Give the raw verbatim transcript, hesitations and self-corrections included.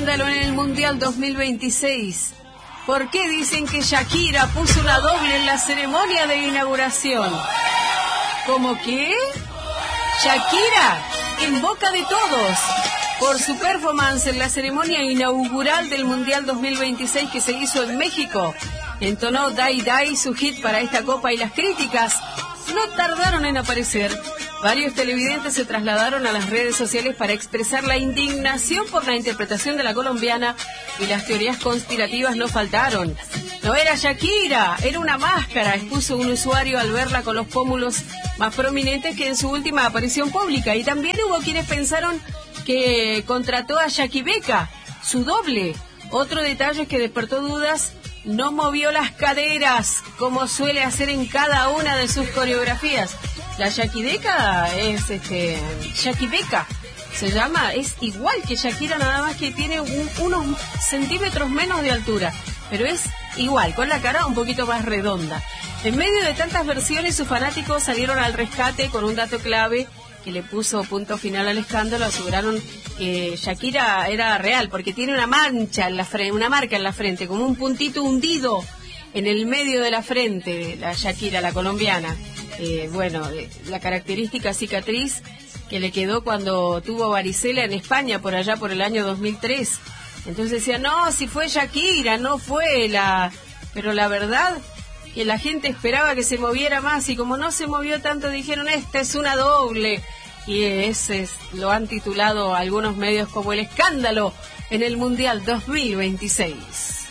escándalo en el Mundial dos mil veintiséis. ¿Por qué dicen que Shakira puso una doble en la ceremonia de inauguración? ¿Cómo qué? Shakira, en boca de todos, por su performance en la ceremonia inaugural del Mundial dos mil veintiséis que se hizo en México, entonó Dai Dai, su hit para esta copa, y las críticas no tardaron en aparecer. Varios televidentes se trasladaron a las redes sociales para expresar la indignación por la interpretación de la colombiana, y las teorías conspirativas no faltaron. No era Shakira, era una máscara, expuso un usuario al verla con los pómulos más prominentes que en su última aparición pública. Y también hubo quienes pensaron que contrató a Shakibeka, su doble. Otro detalle que despertó dudas: no movió las caderas como suele hacer en cada una de sus coreografías. La Shakibeka es este Shakibeka se llama, es igual que Shakira, nada más que tiene un, unos centímetros menos de altura, pero es igual, con la cara un poquito más redonda. En medio de tantas versiones, sus fanáticos salieron al rescate con un dato clave que le puso punto final al escándalo. Aseguraron que Shakira era real porque tiene una mancha en la frente, una marca en la frente, como un puntito hundido en el medio de la frente, la Shakira, la colombiana. Eh, bueno, la característica cicatriz que le quedó cuando tuvo varicela en España por allá por el año dos mil tres. Entonces decía, no, si fue Shakira, no fue la... Pero la verdad que la gente esperaba que se moviera más, y como no se movió tanto, dijeron, esta es una doble. Y ese es, lo han titulado algunos medios como el escándalo en el Mundial dos mil veintiséis.